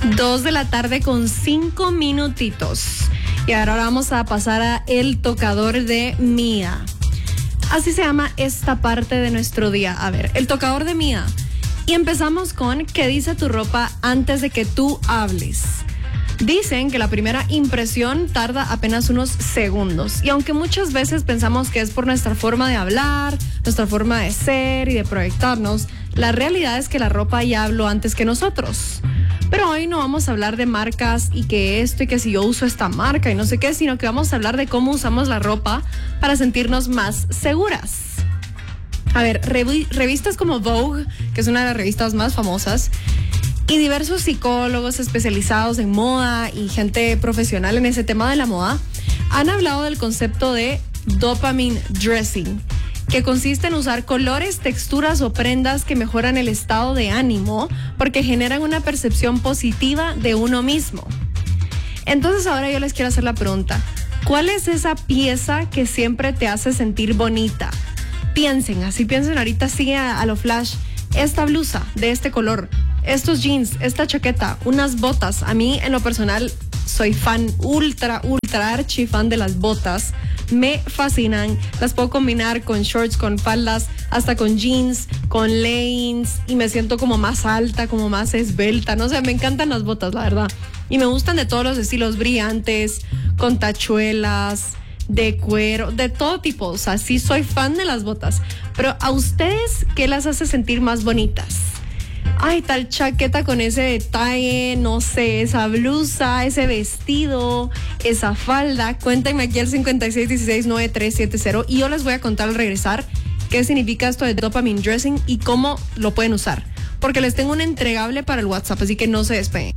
2 de la tarde con 5 minutitos. Y ahora vamos a pasar a el tocador de Mía. Así se llama esta parte de nuestro día. A ver, el tocador de Mía. Y empezamos con ¿qué dice tu ropa antes de que tú hables? Dicen que la primera impresión tarda apenas unos segundos. Y aunque muchas veces pensamos que es por nuestra forma de hablar, nuestra forma de ser y de proyectarnos, la realidad es que la ropa ya habló antes que nosotros. Pero hoy no vamos a hablar de marcas y que esto y que si yo uso esta marca y no sé qué, sino que vamos a hablar de cómo usamos la ropa para sentirnos más seguras. A ver, revistas como Vogue, que es una de las revistas más famosas, y diversos psicólogos especializados en moda y gente profesional en ese tema de la moda, han hablado del concepto de dopamine dressing, que consiste en usar colores, texturas o prendas que mejoran el estado de ánimo porque generan una percepción positiva de uno mismo. Entonces ahora yo les quiero hacer la pregunta, ¿cuál es esa pieza que siempre te hace sentir bonita? Piensen ahorita, sigue a lo flash, esta blusa de este color, estos jeans, esta chaqueta, unas botas. A mí en lo personal soy fan, ultra archi fan de las botas. Me fascinan, las puedo combinar con shorts, con faldas, hasta con jeans, con leggings y me siento como más alta, como más esbelta, no sé, me encantan las botas, la verdad. Y me gustan de todos los estilos, brillantes, con tachuelas, de cuero, de todo tipo, o sea, sí soy fan de las botas. Pero ¿a ustedes qué las hace sentir más bonitas? Ay, tal chaqueta con ese detalle, no sé, esa blusa, ese vestido, esa falda. Cuéntenme aquí al 56169370 y yo les voy a contar al regresar qué significa esto de dopamine dressing y cómo lo pueden usar. Porque les tengo un entregable para el WhatsApp, así que no se despeguen.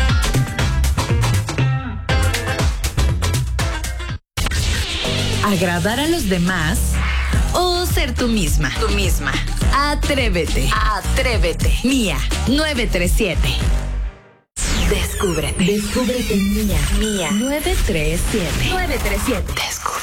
¿Agradar a los demás o ser tú misma? Tú misma. Atrévete. Mía 937. Descúbrete. Mía 937. Descúbrete.